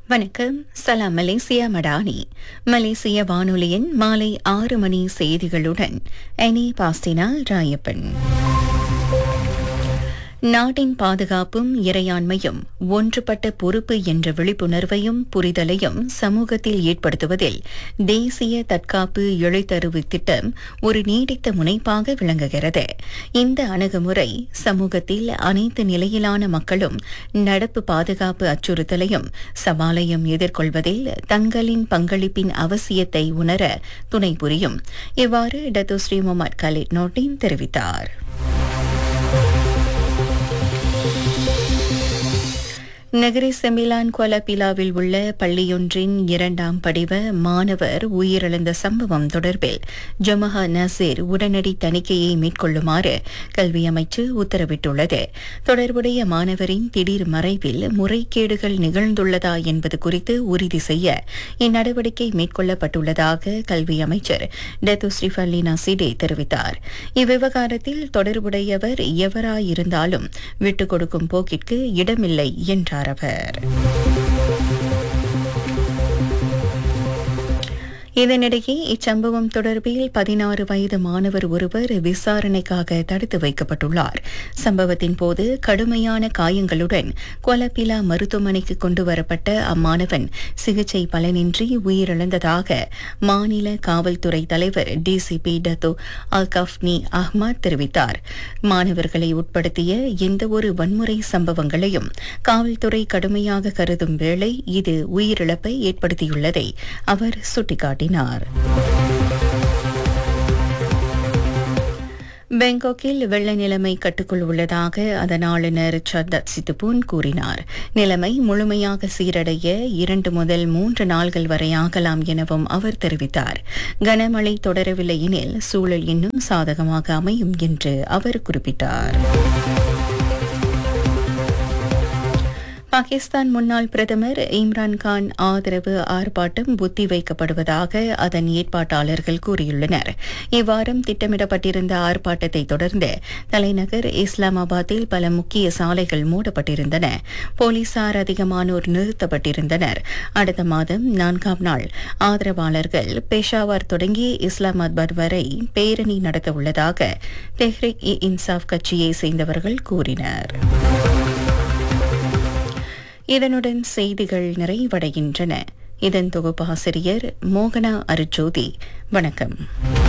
வணக்கம். சலாம் மலேசியா மடானி. மலேசிய வானொலியின் மாலை 6 மணி செய்திகளுடன் எனி பாஸ்டினால் ராயப்பன். நாட்டின் பாதுகாப்பும் இறையாண்மையும் ஒன்றுபட்ட பொறுப்பு என்ற விழிப்புணர்வையும் புரிதலையும் சமூகத்தில் ஏற்படுத்துவதில் தேசிய தற்காப்பு எழுத்தறிவு திட்டம் ஒரு நீடித்த முனைப்பாக விளங்குகிறது. இந்த அணுகுமுறை சமூகத்தில் அனைத்து நிலையிலான மக்களும் நடப்பு பாதுகாப்பு அச்சுறுத்தலையும் சவாலையும் எதிர்கொள்வதில் தங்களின் பங்களிப்பின் அவசியத்தை உணர துணை புரியும். இவ்வாறு டத்தோஸ்ரீ முகமது கலீட் நோட்டின் தெரிவித்தார். நகரி செமிலான் குவாலபிலாவில் உள்ள பள்ளியொன்றின் 2ஆம் படிவ மாணவர் உயிரிழந்த சம்பவம் தொடர்பில் ஜமஹா நசீர் உடனடி தணிக்கையை மேற்கொள்ளுமாறு கல்வி அமைச்சு உத்தரவிட்டுள்ளது. தொடர்புடைய மாணவரின் திடீர் மறைவில் முறைகேடுகள் நிகழ்ந்துள்ளதா என்பது குறித்து உறுதி செய்ய இந்நடவடிக்கை மேற்கொள்ளப்பட்டுள்ளதாக கல்வி அமைச்சர் டத்தோஸ்ரீ ஃபர்லினா சிடே தெரிவித்தார். இவ்விவகாரத்தில் தொடர்புடையவர் எவராயிருந்தாலும் விட்டுக் கொடுக்கும் போக்கிற்கு இடமில்லை என்றார் அவர். இதனிடையே இச்சம்பவம் தொடர்பில் 16 வயது மாணவர் ஒருவர் விசாரணைக்காக தடுத்து வைக்கப்பட்டுள்ளார். சம்பவத்தின் போது கடுமையான காயங்களுடன் குவாலபிலா மருத்துவமனைக்கு கொண்டுவரப்பட்ட அம்மாணவன் சிகிச்சை பலனின்றி உயிரிழந்ததாக மாநில காவல்துறை தலைவர் டிசிபி டத்தோ அல்காஃப்னி அஹ்மத் தெரிவித்தார். மாணவர்களை உட்படுத்திய எந்தவொரு வன்முறை சம்பவங்களையும் காவல்துறை கடுமையாக கருதும் வேளை இது உயிரிழப்பை ஏற்படுத்தியுள்ளதை அவர் சுட்டிக்காட்டினார். பெங்காக்கில் வெள்ள நிலைமை கட்டுக்குள் உள்ளதாக அதன் ஆளுநர் சர்தத் சித்துபூன் கூறினார். நிலைமை முழுமையாக சீரடைய 2 முதல் 3 நாள்கள் வரை ஆகலாம் எனவும் அவர் தெரிவித்தார். கனமழை தொடரவில்லை எனில் சூழல் இன்னும் சாதகமாக அமையும் என்று அவர் குறிப்பிட்டார். பாகிஸ்தான் முன்னாள் பிரதமர் இம்ரான்கான் ஆதரவு ஆர்ப்பாட்டம் ஒத்திவைக்கப்படுவதாக அதன் ஏற்பாட்டாளர்கள் கூறியுள்ளனர். இவ்வாரம் திட்டமிடப்பட்டிருந்த ஆர்ப்பாட்டத்தை தொடர்ந்து தலைநகர் இஸ்லாமாபாத்தில் பல முக்கிய சாலைகள் மூடப்பட்டிருந்தன. போலீசார் அதிகமானோர் நிறுத்தப்பட்டிருந்தனர். அடுத்த மாதம் 4ஆம் நாள் ஆதரவாளர்கள் பெஷாவர் தொடங்கி இஸ்லாமாபாத் வரை பேரணி நடத்த உள்ளதாக தெஹ்ரிக் இ இன்சாஃப் கட்சியை சேர்ந்தவர்கள் கூறினர். இதனுடன் செய்திகள் நிறைவடைகின்றன. இதன் தொகுப்பாசிரியர் மோகனா அருஜோதி. வணக்கம்.